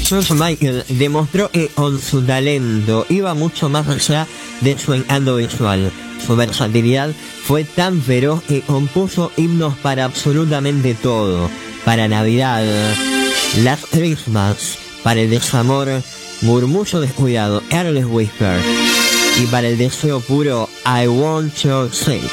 George Michael demostró que con su talento iba mucho más allá de su encanto visual. Su versatilidad fue tan feroz que compuso himnos para absolutamente todo. Para Navidad, Last Christmas, para el desamor, Murmullo descuidado, Careless Whisper, y para el deseo puro, I Want Your Sake.